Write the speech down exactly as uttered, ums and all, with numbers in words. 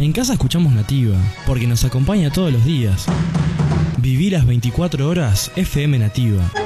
En casa escuchamos Nativa, porque nos acompaña todos los días. Viví las veinticuatro horas F M Nativa.